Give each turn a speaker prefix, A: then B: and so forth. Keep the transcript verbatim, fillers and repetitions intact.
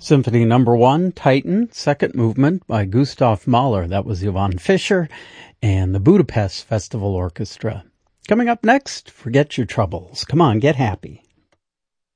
A: Symphony Number One, Titan, second movement by Gustav Mahler. That was Johann Fischer and the Budapest Festival Orchestra. Coming up next, forget your troubles. Come on, get happy.